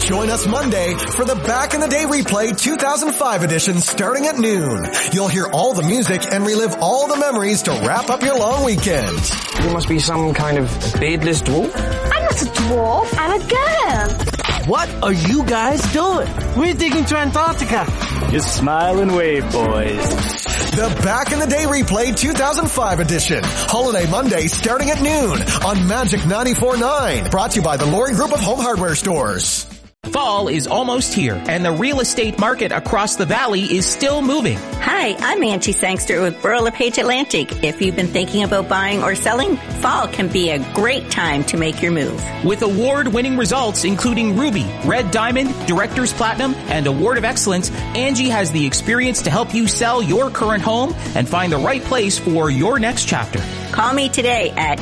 Join us Monday for the Back in the Day Replay 2005 edition starting at noon. You'll hear all the music and relive all the memories to wrap up your long weekend. You must be some kind of beardless dwarf? I'm not a dwarf, I'm a girl. What are you guys doing? We're digging to Antarctica. Just smile and wave, boys. The Back in the Day Replay 2005 edition. Holiday Monday starting at noon on Magic 94.9. Brought to you by the Lori Group of Home Hardware Stores. Fall is almost here, and the real estate market across the valley is still moving. Hi, I'm Angie Sangster with Burrow LePage Atlantic. If you've been thinking about buying or selling, fall can be a great time to make your move. With award-winning results including Ruby, Red Diamond, Director's Platinum, and Award of Excellence, Angie has the experience to help you sell your current home and find the right place for your next chapter. Call me today at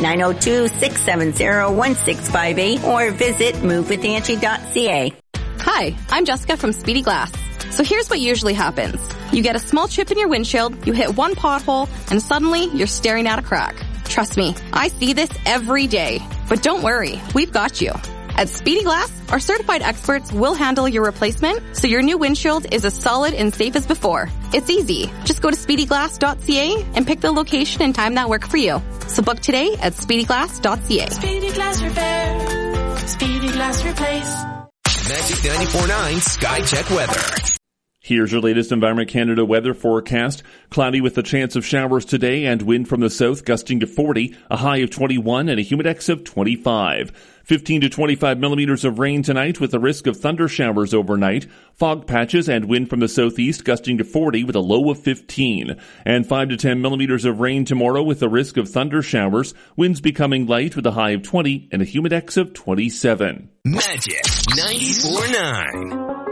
902-670-1658 or visit movewithangie.ca. Hi, I'm Jessica from Speedy Glass. So here's what usually happens. You get a small chip in your windshield, you hit one pothole, and suddenly you're staring at a crack. Trust me, I see this every day. But don't worry, we've got you. At Speedy Glass, our certified experts will handle your replacement so your new windshield is as solid and safe as before. It's easy. Just go to speedyglass.ca and pick the location and time that work for you. So book today at speedyglass.ca. Speedy Glass Repair. Speedy Glass Replace. Magic 94.9 Sky Check Weather. Here's your latest Environment Canada weather forecast. Cloudy with a chance of showers today and wind from the south gusting to 40, a high of 21 and a humidex of 25. 15 to 25 millimeters of rain tonight with a risk of thunder showers overnight. Fog patches and wind from the southeast gusting to 40 with a low of 15. And 5 to 10 millimeters of rain tomorrow with a risk of thunder showers. Winds becoming light with a high of 20 and a humidex of 27. Magic 94.9.